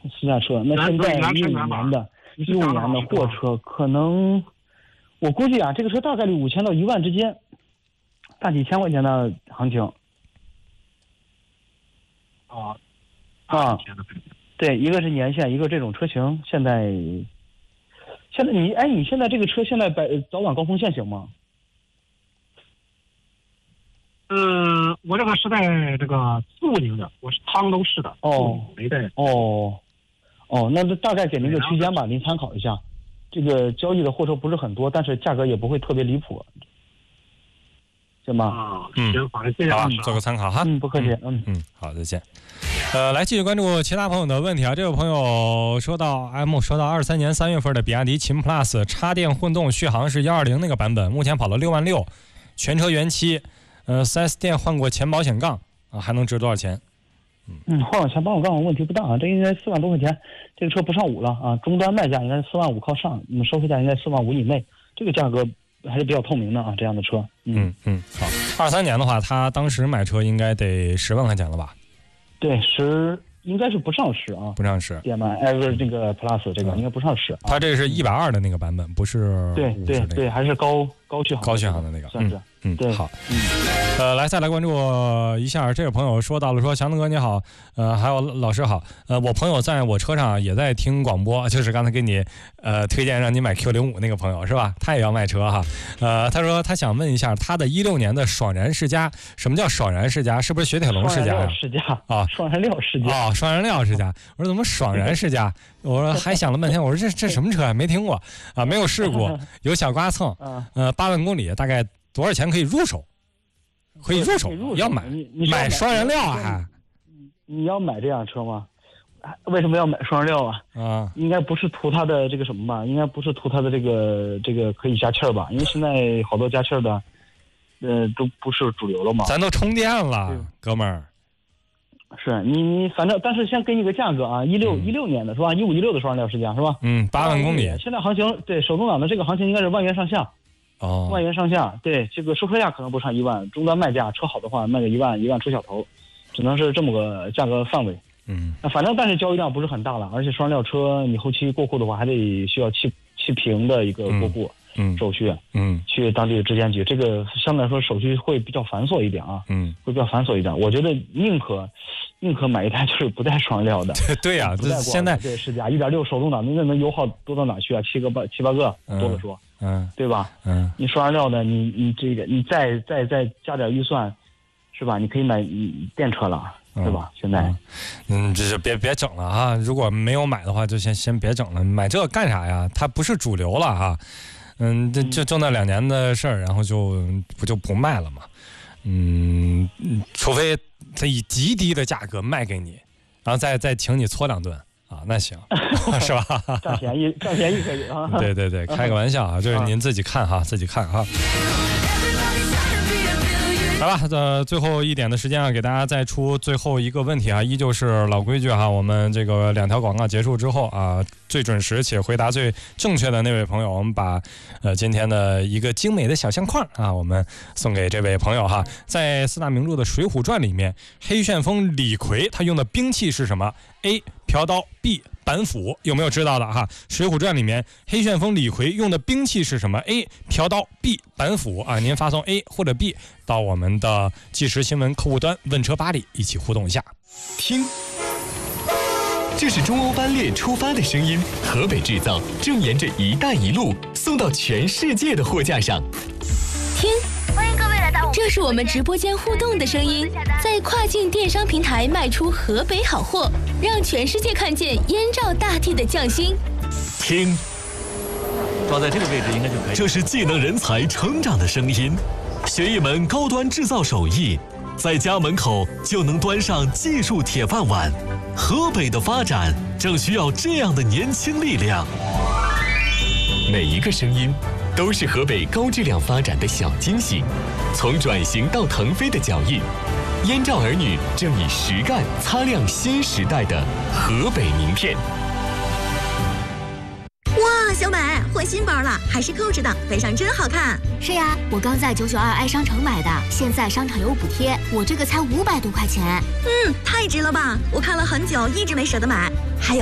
私家车。那现在15年的货车，可能我估计啊，这个车大概率5000到1万之间，大几千块钱的行情。对，一个是年限，一个这种车型，现在你现在这个车现在早晚高峰限行吗？ 我这个是在这个45年的，我是汤州市的。没带。 那大概给您个区间吧，您参考一下。这个交易的货车不是很多，但是价格也不会特别离谱，行吗？ 行，好的，谢谢。 好，做个参考哈。 不客气。 好，再见。来继续关注其他朋友的问题啊。这位朋友说到23年3月份的比亚迪秦 PLUS 插电混动续航是120那个版本，目前跑了6万6，全车原漆，4S 店换过前保险杠啊，还能值多少钱？ 换过前保险杠问题不大啊，这应该4万多块钱，这个车不上5了啊，终端卖价应该是4万5靠上，收费价应该4万5以内，这个价格还是比较透明的啊，这样的车。 好，23年的话，他当时买车应该得10万块钱了吧？ 对，10应该是不上市啊， 不上市。 电鳗这个 Plus 这个应该不上市。 它这是120的那个版本，不是对，还是高续航的那个， 算是。 对，好。再来关注一下，这位朋友说到了说，祥子哥你好，还有老师好，我朋友在我车上也在听广播，就是刚才给你推荐让你买 Q05那个朋友是吧？他也要卖车哈，他说他想问一下他的16年的爽然世嘉，什么叫爽然世嘉？是不是雪铁龙世嘉呀？ 爽然6世嘉爽然6世嘉。我说怎么爽然世嘉？我说还想了半天，我说这什么车啊？没听过啊，没有试过，有小刮蹭，8万公里，大概多少钱可以入手？可以入手，要买双燃料啊！ 你要买这辆车吗？为什么要买双燃料啊？应该不是图它的这个什么吧？应该不是图它的这个可以加气儿吧？因为现在好多加气儿的，都不是主流了嘛。 咱都充电了，哥们儿。 是你反正，但是先给你个价格啊，16年的是吧？15、16的双燃料世嘉是吧 ？8万公里。 现在行情对手动挡的这个行情应该是1万元上下。1万元上下，对，这个收车价可能不上1万，终端卖价车好的话卖个1万出小头，只能是这么个价格范围。反正但是交易量不是很大了，而且双燃料车你后期过户的话还得需要气瓶的一个过户手续，去当地的质监局，这个相对来说手续会比较繁琐一点啊，会比较繁琐一点。我觉得宁可买一台就是不带双燃料的。 对呀，这现在对世嘉1.6手动挡，那能油耗多到哪去啊？7、8个多了说。对吧？你双燃料的，你这个你再加点预算，是吧？你可以买电车了，对吧？现在， 这是别整了啊！如果没有买的话，就先别整了。买这干啥呀？它不是主流了哈。就那2年的事儿，然后就不卖了嘛。除非他以极低的价格卖给你，然后再请你搓2顿。那行，是吧？ 占便宜可以啊。 对，开个玩笑啊，就是您自己看哈，来吧，最后一点的时间啊，给大家再出最后一个问题啊，依旧是老规矩哈，我们这个2条广告结束之后啊，最准时且回答最正确的那位朋友，我们把今天的一个精美的小相框啊，我们送给这位朋友哈。在4大名著的《水浒传》里面，黑旋风李逵他用的兵器是什么 ？A. 朴刀 B. 板斧，有没有知道的哈？《水浒传》里面黑旋风李逵用的兵器是什么 ？A. 朴刀 B. 板斧啊！您发送 A 或者 B 到我们的即时新闻客户端问车吧里一起互动一下。 听，这是中欧班列出发的声音，河北制造正沿着“一带一路”送到全世界的货架上。 听，欢迎各位来到这是我们直播间互动的声音，在跨境电商平台卖出河北好货，让全世界看见燕赵大地的匠心。 听， 放在这个位置应该就可以。 这是技能人才成长的声音，学一门高端制造手艺，在家门口就能端上技术铁饭碗。河北的发展正需要这样的年轻力量。每一个声音都是河北高质量发展的小惊喜，从转型到腾飞的脚印，燕赵儿女正以实干擦亮新时代的河北名片。 哇，小美换新包了，还是Coach的，背上真好看。 是呀，我刚在992i商城买的，现在商场有补贴，我这个才500多块钱。 太值了吧！我看了很久，一直没舍得买。还有